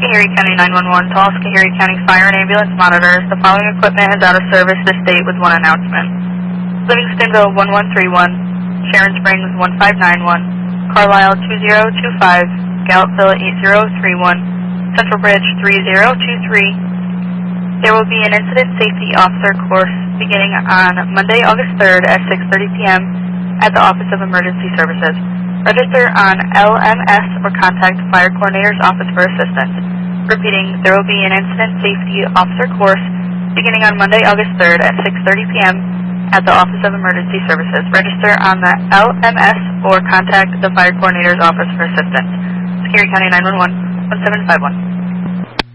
Schoharie County 911 to all Schoharie County Fire and Ambulance monitors. The following equipment is out of service this date with one announcement. Livingstonville 1131, Sharon Springs 1591, Carlisle 2025, Galluppville 8031, Central Bridge 3023. There will be an incident safety officer course beginning on Monday, August 3rd at 6:30 p.m. at the Office of Emergency Services. Register on LMS or contact the Fire Coordinator's Office for assistance. Repeating, there will be an incident safety officer course beginning on Monday, August 3rd at 6:30 p.m. at the Office of Emergency Services. Register on the LMS or contact the Fire Coordinator's Office for assistance. Schoharie County 911, 1751.